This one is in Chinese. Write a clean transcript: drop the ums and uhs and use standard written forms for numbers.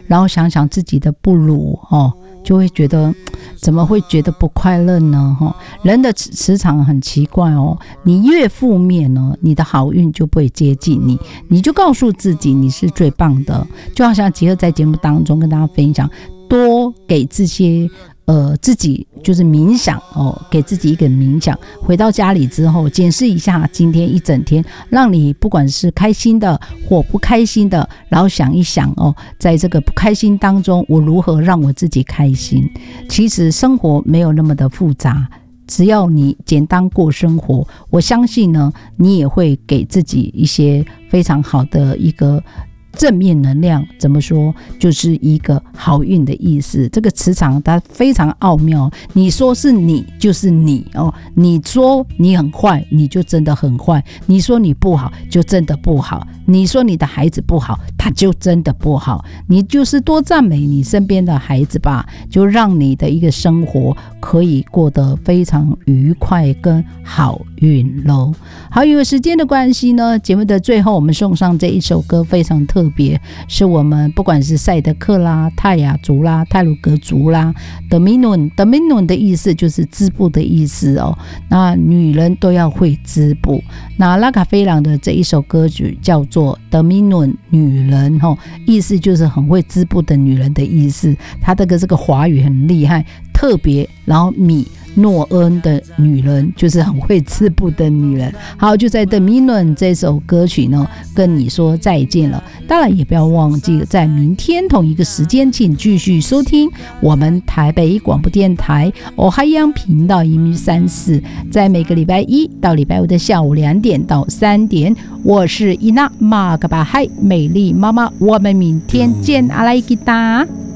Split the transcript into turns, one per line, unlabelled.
然后想想自己的不如就会觉得怎么会觉得不快乐呢？人的磁场很奇怪你越负面呢，你的好运就不会接近你，你就告诉自己你是最棒的。就好像结合在节目当中跟大家分享，多给这些自己就是冥想给自己一个冥想，回到家里之后检视一下今天一整天，让你不管是开心的或不开心的，然后想一想在这个不开心当中我如何让我自己开心。其实生活没有那么的复杂，只要你简单过生活，我相信呢你也会给自己一些非常好的一个正面能量。怎么说，就是一个好运的意思。这个磁场它非常奥妙，你说是你就是你你说你很坏，你就真的很坏；你说你不好，就真的不好；你说你的孩子不好，他就真的不好。你就是多赞美你身边的孩子吧，就让你的一个生活可以过得非常愉快跟好运咯。好，因为时间的关系呢，节目的最后我们送上这一首歌，非常特别，是我们不管是赛德克啦、泰雅族啦、太鲁阁族啦，德米伦的意思就是织布的意思那女人都要会织布。那拉卡菲朗的这一首歌曲叫做德米伦女人意思就是很会织布的女人的意思。她这个华语很厉害，特别，然后米诺恩的女人就是很会织布的女人。好，就在德米伦这首歌曲呢跟你说再见了。当然也不要忘记在明天同一个时间请继续收听我们台北广播电台欧海洋频道134，在每个礼拜一到礼拜五的下午2点到3点，我是伊娜马格巴海美丽妈妈，我们明天见，阿拉伊吉达。